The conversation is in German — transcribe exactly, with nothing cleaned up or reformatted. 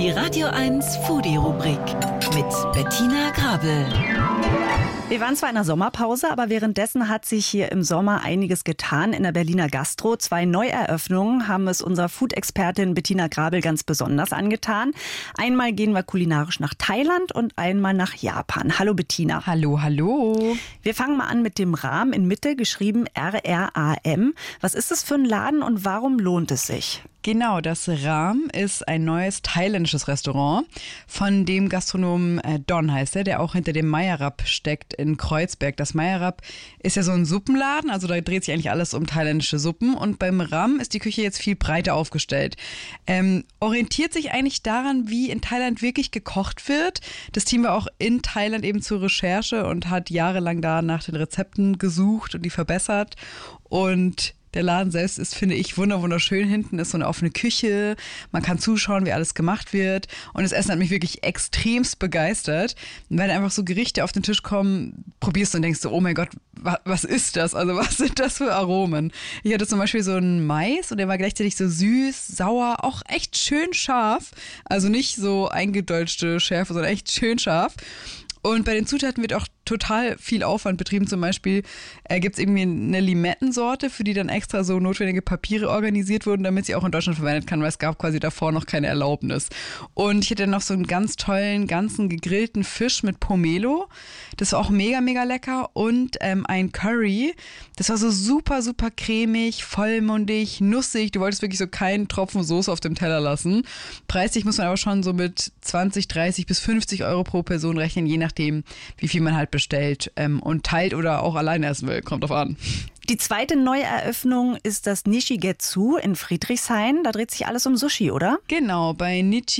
Die Radio eins Foodie-Rubrik mit Bettina Grabel. Wir waren zwar in der Sommerpause, aber währenddessen hat sich hier im Sommer einiges getan in der Berliner Gastro. Zwei Neueröffnungen haben es unserer Food-Expertin Bettina Grabel ganz besonders angetan. Einmal gehen wir kulinarisch nach Thailand und einmal nach Japan. Hallo Bettina. Hallo, hallo. Wir fangen mal an mit dem Ram in Mitte, geschrieben R R A M. Was ist das für ein Laden und warum lohnt es sich? Genau, das Ram ist ein neues thailändisches Restaurant von dem Gastronomen äh, Don heißt er, der auch hinter dem Meyerab steckt in Kreuzberg. Das Meyerab ist ja so ein Suppenladen, also da dreht sich eigentlich alles um thailändische Suppen und beim Ram ist die Küche jetzt viel breiter aufgestellt. Ähm, orientiert sich eigentlich daran, wie in Thailand wirklich gekocht wird. Das Team war auch in Thailand eben zur Recherche und hat jahrelang da nach den Rezepten gesucht und die verbessert und der Laden selbst ist, finde ich, wunderschön. Hinten ist so eine offene Küche. Man kann zuschauen, wie alles gemacht wird. Und das Essen hat mich wirklich extremst begeistert. Und wenn einfach so Gerichte auf den Tisch kommen, probierst du und denkst so, oh mein Gott, wa- was ist das? Also was sind das für Aromen? Ich hatte zum Beispiel so einen Mais und der war gleichzeitig so süß, sauer, auch echt schön scharf. Also nicht so eingedeutschte Schärfe, sondern echt schön scharf. Und bei den Zutaten wird auch total viel Aufwand betrieben. Zum Beispiel äh, gibt es irgendwie eine Limettensorte, für die dann extra so notwendige Papiere organisiert wurden, damit sie auch in Deutschland verwendet kann, weil es gab quasi davor noch keine Erlaubnis. Und ich hatte noch so einen ganz tollen, ganzen gegrillten Fisch mit Pomelo. Das war auch mega, mega lecker. Und ähm, ein Curry. Das war so super, super cremig, vollmundig, nussig. Du wolltest wirklich so keinen Tropfen Soße auf dem Teller lassen. Preislich muss man aber schon so mit zwanzig, dreißig bis fünfzig Euro pro Person rechnen, je nachdem, wie viel man halt bestellt ähm, und teilt oder auch alleine essen will. Kommt drauf an. Die zweite Neueröffnung ist das Nishigetsu in Friedrichshain. Da dreht sich alles um Sushi, oder? Genau, bei Nichi